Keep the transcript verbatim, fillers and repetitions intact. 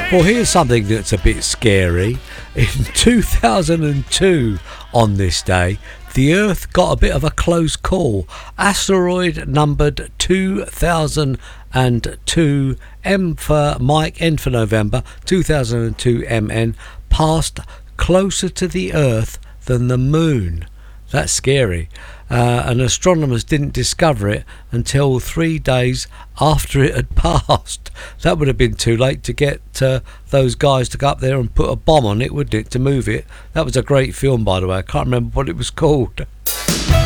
Well, here's something that's a bit scary. In two thousand two, on this day, the Earth got a bit of a close call. Asteroid numbered two thousand two, M for Mike, N for November, two thousand two M N, passed closer to the Earth than the Moon. That's scary. Uh, and astronomers didn't discover it until three days after it had passed. That would have been too late to get uh, those guys to go up there and put a bomb on it, wouldn't it, to move it? That was a great film, by the way. I can't remember what it was called.